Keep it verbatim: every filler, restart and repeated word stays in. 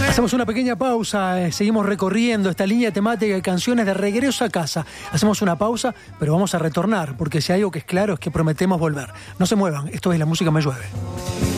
Hacemos una pequeña pausa, eh, seguimos recorriendo esta línea temática de canciones de regreso a casa. Hacemos una pausa, pero vamos a retornar, porque si hay algo que es claro es que prometemos volver. No se muevan, esto es La Música Me Llueve.